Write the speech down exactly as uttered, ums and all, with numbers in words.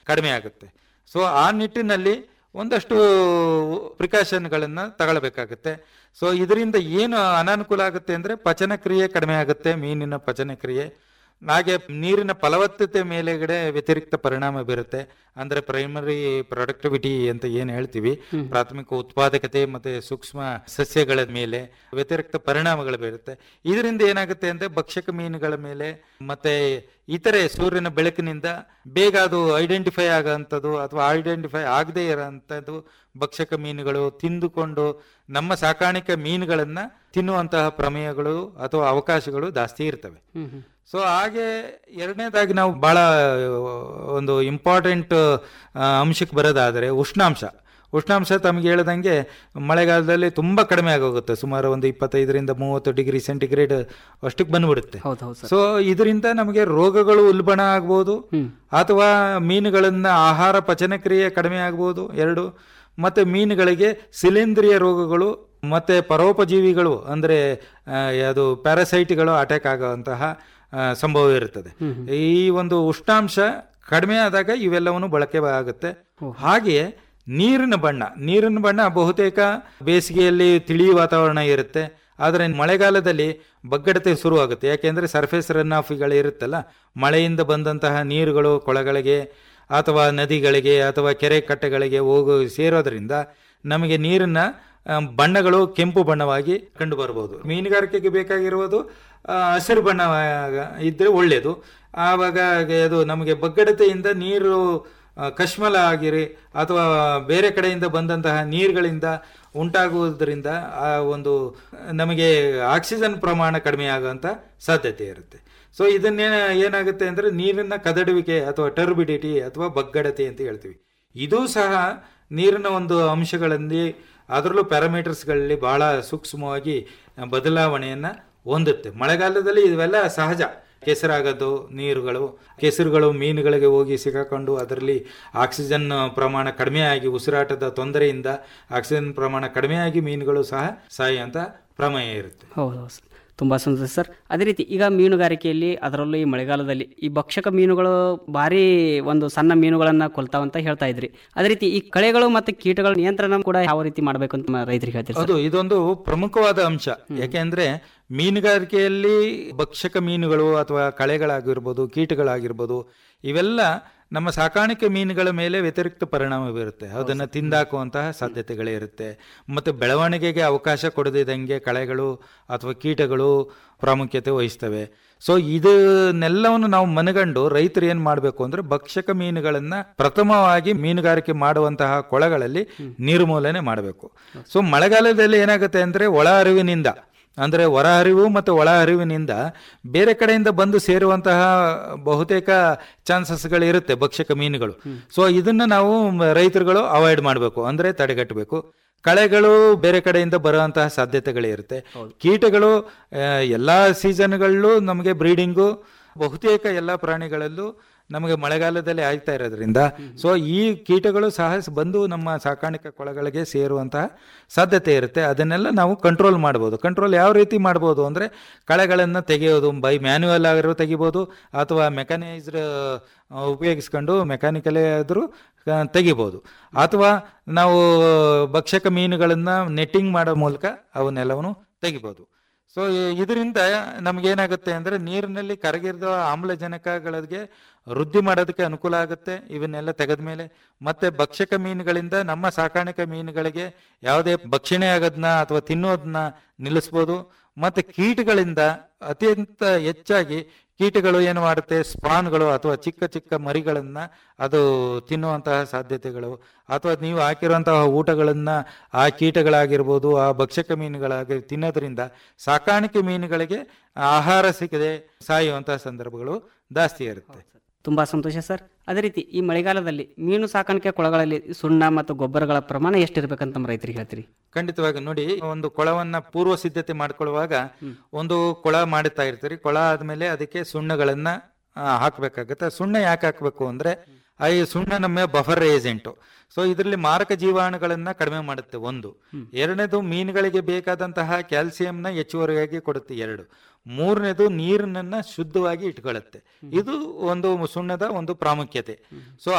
ಕಡಿಮೆ ಆಗುತ್ತೆ. ಸೊ ಆ ನಿಟ್ಟಿನಲ್ಲಿ ಒಂದಷ್ಟು ಪ್ರಿಕಾಷನ್ಗಳನ್ನು ತಗೊಳ್ಬೇಕಾಗುತ್ತೆ. ಸೊ ಇದರಿಂದ ಏನು ಅನಾನುಕೂಲ ಆಗುತ್ತೆ ಅಂದರೆ ಪಚನ ಕ್ರಿಯೆ ಕಡಿಮೆ ಆಗುತ್ತೆ, ಮೀನಿನ ಪಚನ ಕ್ರಿಯೆ. ಹಾಗೆ ನೀರಿನ ಫಲವತ್ತತೆ ಮೇಲೆಗಡೆ ವ್ಯತಿರಿಕ್ತ ಪರಿಣಾಮ ಬೀರುತ್ತೆ. ಅಂದರೆ ಪ್ರೈಮರಿ ಪ್ರೊಡಕ್ಟಿವಿಟಿ ಅಂತ ಏನು ಹೇಳ್ತೀವಿ, ಪ್ರಾಥಮಿಕ ಉತ್ಪಾದಕತೆ ಮತ್ತು ಸೂಕ್ಷ್ಮ ಸಸ್ಯಗಳ ಮೇಲೆ ವ್ಯತಿರಿಕ್ತ ಪರಿಣಾಮಗಳು ಬೀರುತ್ತೆ. ಇದರಿಂದ ಏನಾಗುತ್ತೆ ಅಂದರೆ ಭಕ್ಷಕ ಮೀನುಗಳ ಮೇಲೆ ಮತ್ತೆ ಇತರೆ ಸೂರ್ಯನ ಬೆಳಕಿನಿಂದ ಬೇಗ ಅದು ಐಡೆಂಟಿಫೈ ಆಗೋಂಥದ್ದು ಅಥವಾ ಐಡೆಂಟಿಫೈ ಆಗದೇ ಇರೋಂಥದ್ದು ಭಕ್ಷಕ ಮೀನುಗಳು ತಿಂದುಕೊಂಡು ನಮ್ಮ ಸಾಕಾಣಿಕೆ ಮೀನುಗಳನ್ನು ತಿನ್ನುವಂತಹ ಪ್ರಮೇಯಗಳು ಅಥವಾ ಅವಕಾಶಗಳು ಜಾಸ್ತಿ ಇರ್ತವೆ. ಸೊ ಹಾಗೆ ಎರಡನೇದಾಗಿ ನಾವು ಭಾಳ ಒಂದು ಇಂಪಾರ್ಟೆಂಟ್ ಅಂಶಕ್ಕೆ ಬರೋದಾದರೆ ಉಷ್ಣಾಂಶ. ಉಷ್ಣಾಂಶ ತಮಗೆ ಹೇಳ್ದಂಗೆ ಮಳೆಗಾಲದಲ್ಲಿ ತುಂಬ ಕಡಿಮೆ ಆಗೋಗುತ್ತೆ, ಸುಮಾರು ಒಂದು ಇಪ್ಪತ್ತೈದರಿಂದ ಮೂವತ್ತು ಡಿಗ್ರಿ ಸೆಂಟಿಗ್ರೇಡ್ ಅಷ್ಟಕ್ಕೆ ಬಂದ್ಬಿಡುತ್ತೆ. ಸೊ ಇದರಿಂದ ನಮಗೆ ರೋಗಗಳು ಉಲ್ಬಣ ಆಗ್ಬೋದು, ಅಥವಾ ಮೀನುಗಳನ್ನ ಆಹಾರ ಪಚನ ಕ್ರಿಯೆ ಕಡಿಮೆ ಆಗ್ಬೋದು ಎರಡು. ಮತ್ತು ಮೀನುಗಳಿಗೆ ಶಿಲೀಂಧ್ರಿಯ ರೋಗಗಳು ಮತ್ತು ಪರೋಪಜೀವಿಗಳು ಅಂದರೆ ಅದು ಪ್ಯಾರಾಸೈಟ್ಗಳು ಅಟ್ಯಾಕ್ ಆಗುವಂತಹ ಸಂಭವ ಇರುತ್ತದೆ. ಈ ಒಂದು ಉಷ್ಣಾಂಶ ಕಡಿಮೆ ಆದಾಗ ಇವೆಲ್ಲವನ್ನು ಬಳಕೆ ಆಗುತ್ತೆ. ಹಾಗೆಯೇ ನೀರಿನ ಬಣ್ಣ ನೀರಿನ ಬಣ್ಣ ಬಹುತೇಕ ಬೇಸಿಗೆಯಲ್ಲಿ ತಿಳಿ ವಾತಾವರಣ ಇರುತ್ತೆ, ಆದರೆ ಮಳೆಗಾಲದಲ್ಲಿ ಬಗ್ಗಡತೆ ಶುರುವಾಗುತ್ತೆ. ಯಾಕೆಂದರೆ ಸರ್ಫೇಸ್ ರನ್ ಆಫ್ಗಳು ಇರುತ್ತಲ್ಲ, ಮಳೆಯಿಂದ ಬಂದಂತಹ ನೀರುಗಳು ಕೊಳಗಳಿಗೆ ಅಥವಾ ನದಿಗಳಿಗೆ ಅಥವಾ ಕೆರೆ ಕಟ್ಟೆಗಳಿಗೆ ಹೋಗೋ ಸೇರೋದ್ರಿಂದ ನಮಗೆ ನೀರಿನ ಬಣ್ಣಗಳು ಕೆಂಪು ಬಣ್ಣವಾಗಿ ಕಂಡು ಬರ್ಬೋದು. ಮೀನುಗಾರಿಕೆಗೆ ಬೇಕಾಗಿರುವುದು ಹಸಿರು ಬಣ್ಣ ಇದ್ದರೆ ಒಳ್ಳೆಯದು. ಆವಾಗ ಅದು ನಮಗೆ ಬಗ್ಗಡತೆಯಿಂದ ನೀರು ಕಶ್ಮಲ ಆಗಿರಿ ಅಥವಾ ಬೇರೆ ಕಡೆಯಿಂದ ಬಂದಂತಹ ನೀರುಗಳಿಂದ ಉಂಟಾಗುವುದರಿಂದ ಆ ಒಂದು ನಮಗೆ ಆಕ್ಸಿಜನ್ ಪ್ರಮಾಣ ಕಡಿಮೆ ಆಗುವಂಥ ಸಾಧ್ಯತೆ ಇರುತ್ತೆ. ಸೊ ಇದನ್ನೇ ಏನಾಗುತ್ತೆ ಅಂದರೆ ನೀರಿನ ಕದಡುವಿಕೆ ಅಥವಾ ಟರ್ಬಿಡಿಟಿ ಅಥವಾ ಬಗ್ಗಡತೆ ಅಂತ ಹೇಳ್ತೀವಿ. ಇದೂ ಸಹ ನೀರಿನ ಒಂದು ಅಂಶಗಳಲ್ಲಿ ಅದರಲ್ಲೂ ಪ್ಯಾರಾಮೀಟರ್ಸ್ಗಳಲ್ಲಿ ಬಹಳ ಸೂಕ್ಷ್ಮವಾಗಿ ಬದಲಾವಣೆಯನ್ನು ಹೊಂದುತ್ತೆ. ಮಳೆಗಾಲದಲ್ಲಿ ಇವೆಲ್ಲ ಸಹಜ. ಕೆಸರಾಗೋದು ನೀರುಗಳು ಕೆಸರುಗಳು ಮೀನುಗಳಿಗೆ ಹೋಗಿ ಸಿಗಾಕೊಂಡು ಅದರಲ್ಲಿ ಆಕ್ಸಿಜನ್ ಪ್ರಮಾಣ ಕಡಿಮೆಯಾಗಿ ಉಸಿರಾಟದ ತೊಂದರೆಯಿಂದ ಆಕ್ಸಿಜನ್ ಪ್ರಮಾಣ ಕಡಿಮೆಯಾಗಿ ಮೀನುಗಳು ಸಹ ಸಾಯುವಂಥ ಪ್ರಮೇಯ ಇರುತ್ತೆ. ಹೌದು, ತುಂಬ ಸಂತೋಷ ಸರ್. ಅದೇ ರೀತಿ ಈಗ ಮೀನುಗಾರಿಕೆಯಲ್ಲಿ ಅದರಲ್ಲೂ ಈ ಮಳೆಗಾಲದಲ್ಲಿ ಈ ಭಕ್ಷಕ ಮೀನುಗಳು ಭಾರಿ ಒಂದು ಸಣ್ಣ ಮೀನುಗಳನ್ನು ಕೊಲ್ತಾವಂತ ಹೇಳ್ತಾ ಇದ್ರಿ. ಅದೇ ರೀತಿ ಈ ಕಳೆಗಳು ಮತ್ತು ಕೀಟಗಳ ನಿಯಂತ್ರಣ ಕೂಡ ಯಾವ ರೀತಿ ಮಾಡಬೇಕು ಅಂತ ರೈತರಿಗೆ ಹೇಳ್ತೀರಿ? ಅದು ಇದೊಂದು ಪ್ರಮುಖವಾದ ಅಂಶ. ಯಾಕೆಂದ್ರೆ ಮೀನುಗಾರಿಕೆಯಲ್ಲಿ ಭಕ್ಷಕ ಮೀನುಗಳು ಅಥವಾ ಕಳೆಗಳಾಗಿರ್ಬೋದು, ಕೀಟಗಳಾಗಿರ್ಬೋದು, ಇವೆಲ್ಲ ನಮ್ಮ ಸಾಕಾಣಿಕೆ ಮೀನುಗಳ ಮೇಲೆ ವ್ಯತಿರಿಕ್ತ ಪರಿಣಾಮ ಬೀರುತ್ತೆ. ಅದನ್ನು ತಿಂದಾಕುವಂತಹ ಸಾಧ್ಯತೆಗಳೇ ಇರುತ್ತೆ. ಮತ್ತು ಬೆಳವಣಿಗೆಗೆ ಅವಕಾಶ ಕೊಡದಿದ್ದಂಗೆ ಕಳೆಗಳು ಅಥವಾ ಕೀಟಗಳು ಪ್ರಾಮುಖ್ಯತೆ ವಹಿಸ್ತವೆ. ಸೊ ಇದನ್ನೆಲ್ಲವನ್ನು ನಾವು ಮನಗಂಡು ರೈತರು ಏನು ಮಾಡಬೇಕು ಅಂದರೆ ಭಕ್ಷಕ ಮೀನುಗಳನ್ನು ಪ್ರಥಮವಾಗಿ ಮೀನುಗಾರಿಕೆ ಮಾಡುವಂತಹ ಕೊಳಗಳಲ್ಲಿ ನಿರ್ಮೂಲನೆ ಮಾಡಬೇಕು. ಸೊ ಮಳೆಗಾಲದಲ್ಲಿ ಏನಾಗುತ್ತೆ ಅಂದರೆ ಒಳ ಹರಿವಿನಿಂದ ಅಂದರೆ ಹೊರ ಹರಿವು ಮತ್ತು ಒಳ ಹರಿವಿನಿಂದ ಬೇರೆ ಕಡೆಯಿಂದ ಬಂದು ಸೇರುವಂತಹ ಬಹುತೇಕ ಚಾನ್ಸಸ್ಗಳಿರುತ್ತೆ ಭಕ್ಷಕ ಮೀನುಗಳು. ಸೊ ಇದನ್ನು ನಾವು ರೈತರುಗಳು ಅವಾಯ್ಡ್ ಮಾಡಬೇಕು, ಅಂದರೆ ತಡೆಗಟ್ಟಬೇಕು. ಕಳೆಗಳು ಬೇರೆ ಕಡೆಯಿಂದ ಬರುವಂತಹ ಸಾಧ್ಯತೆಗಳಿರುತ್ತೆ. ಕೀಟಗಳು ಎಲ್ಲ ಸೀಸನ್ಗಳಲ್ಲೂ ನಮಗೆ ಬ್ರೀಡಿಂಗು ಬಹುತೇಕ ಎಲ್ಲ ಪ್ರಾಣಿಗಳಲ್ಲೂ ನಮಗೆ ಮಳೆಗಾಲದಲ್ಲಿ ಆಗ್ತಾ ಇರೋದ್ರಿಂದ ಸೊ ಈ ಕೀಟಗಳು ಸಹ ಬಂದು ನಮ್ಮ ಸಾಕಾಣಿಕೆ ಕೊಳಗಳಿಗೆ ಸೇರುವಂತಹ ಸಾಧ್ಯತೆ ಇರುತ್ತೆ. ಅದನ್ನೆಲ್ಲ ನಾವು ಕಂಟ್ರೋಲ್ ಮಾಡ್ಬೋದು. ಕಂಟ್ರೋಲ್ ಯಾವ ರೀತಿ ಮಾಡ್ಬೋದು ಅಂದರೆ ಕಳೆಗಳನ್ನು ತೆಗೆಯೋದು ಬೈ ಮ್ಯಾನ್ಯುವಲ್ ಆಗಿರೋ ತೆಗಿಬೋದು, ಅಥವಾ ಮೆಕ್ಯಾನೈಸ್ಡ್ ಉಪಯೋಗಿಸ್ಕೊಂಡು ಮೆಕ್ಯಾನಿಕಲೇ ಆದರೂ ತೆಗಿಬೋದು, ಅಥವಾ ನಾವು ಭಕ್ಷಕ ಮೀನುಗಳನ್ನು ನೆಟ್ಟಿಂಗ್ ಮಾಡೋ ಮೂಲಕ ಅವನ್ನೆಲ್ಲವನ್ನು ತೆಗಿಬೋದು. ಸೊ ಇದರಿಂದ ನಮಗೇನಾಗುತ್ತೆ ಅಂದರೆ ನೀರಿನಲ್ಲಿ ಕರಗಿರುವ ಆಮ್ಲಜನಕಗಳಿಗೆ ವೃದ್ಧಿ ಮಾಡೋದಕ್ಕೆ ಅನುಕೂಲ ಆಗುತ್ತೆ ಇವನ್ನೆಲ್ಲ ತೆಗೆದ ಮೇಲೆ. ಮತ್ತು ಭಕ್ಷಕ ಮೀನುಗಳಿಂದ ನಮ್ಮ ಸಾಕಾಣಿಕೆ ಮೀನುಗಳಿಗೆ ಯಾವುದೇ ಭಕ್ಷಣೆ ಆಗೋದನ್ನ ಅಥವಾ ತಿನ್ನೋದನ್ನ ನಿಲ್ಲಿಸ್ಬೋದು. ಮತ್ತು ಕೀಟಗಳಿಂದ ಅತ್ಯಂತ ಹೆಚ್ಚಾಗಿ ಕೀಟಗಳು ಏನು ಮಾಡುತ್ತೆ, ಸ್ಪಾನ್ಗಳು ಅಥವಾ ಚಿಕ್ಕ ಚಿಕ್ಕ ಮರಿಗಳನ್ನು ಅದು ತಿನ್ನುವಂತಹ ಸಾಧ್ಯತೆಗಳು, ಅಥವಾ ನೀವು ಹಾಕಿರುವಂತಹ ಊಟಗಳನ್ನು ಆ ಕೀಟಗಳಾಗಿರ್ಬೋದು ಆ ಭಕ್ಷಕ ಮೀನುಗಳಾಗಿ ತಿನ್ನೋದ್ರಿಂದ ಸಾಕಾಣಿಕೆ ಮೀನುಗಳಿಗೆ ಆಹಾರ ಸಿಗದೆ ಸಾಯುವಂತಹ ಸಂದರ್ಭಗಳು ಜಾಸ್ತಿ ಇರುತ್ತೆ. ತುಂಬ ಸಂತೋಷ ಸರ್. ಅದೇ ರೀತಿ ಈ ಮಳೆಗಾಲದಲ್ಲಿ ಮೀನು ಸಾಕಾಣಿಕೆ ಕೊಳಗಳಲ್ಲಿ ಸುಣ್ಣ ಮತ್ತು ಗೊಬ್ಬರಗಳ ಪ್ರಮಾಣ ಎಷ್ಟಿರ್ಬೇಕಂತ ನಮ್ಮ ರೈತರಿಗೆ ಹೇಳ್ತೀರಿ? ಖಂಡಿತವಾಗಿ ನೋಡಿ, ಒಂದು ಕೊಳವನ್ನ ಪೂರ್ವ ಸಿದ್ಧತೆ ಮಾಡ್ಕೊಳ್ಳುವಾಗ ಒಂದು ಕೊಳ ಮಾಡುತ್ತಾ ಇರ್ತೀರಿ. ಕೊಳ ಆದ್ಮೇಲೆ ಅದಕ್ಕೆ ಸುಣ್ಣಗಳನ್ನ ಹಾಕಬೇಕಾಗುತ್ತೆ. ಸುಣ್ಣ ಯಾಕೆ ಹಾಕಬೇಕು ಅಂದ್ರೆ ಈ ಸುಣ್ಣ ನಮ್ಮ ಬಫರ್ ಏಜೆಂಟು. ಸೊ ಇದರಲ್ಲಿ ಮಾರಕ ಜೀವಾಣುಗಳನ್ನ ಕಡಿಮೆ ಮಾಡುತ್ತೆ ಒಂದು. ಎರಡನೇದು ಮೀನುಗಳಿಗೆ ಬೇಕಾದಂತಹ ಕ್ಯಾಲ್ಸಿಯಂನ ಹೆಚ್ಚುವರಿಯಾಗಿ ಕೊಡುತ್ತೆ ಎರಡು. ಮೂರನೇದು ನೀರನ್ನ ಶುದ್ಧವಾಗಿ ಇಟ್ಕೊಳ್ಳುತ್ತೆ. ಇದು ಒಂದು ಸುಣ್ಣದ ಒಂದು ಪ್ರಾಮುಖ್ಯತೆ. ಸೊ